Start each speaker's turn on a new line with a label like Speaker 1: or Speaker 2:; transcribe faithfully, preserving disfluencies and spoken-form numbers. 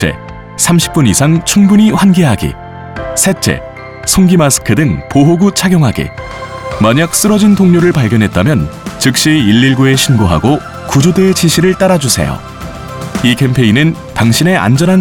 Speaker 1: 둘째, 삼십 분 이상 충분히 환기하기. 셋째, 송기 마스크 등 보호구 착용하기. 만약 쓰러진 동료를 발견했다면 즉시 일일구에 신고하고 구조대의 지시를 따라주세요. 이 캠페인은 당신의 안전한